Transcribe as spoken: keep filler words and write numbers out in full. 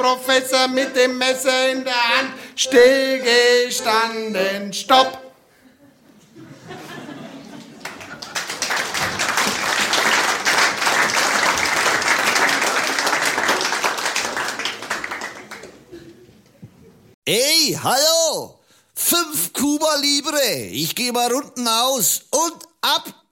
Professor mit dem Messer in der Hand, stillgestanden, stopp. Ey, hallo! Fünf Cuba Libre. Ich geh mal unten aus und ab